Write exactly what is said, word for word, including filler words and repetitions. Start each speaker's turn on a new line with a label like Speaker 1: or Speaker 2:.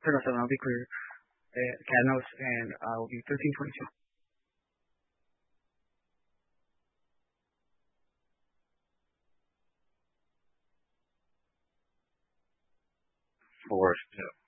Speaker 1: Turn off seven. I'll be clear. Uh, Canos, and I'll be thirteen twenty-two.
Speaker 2: Four, two.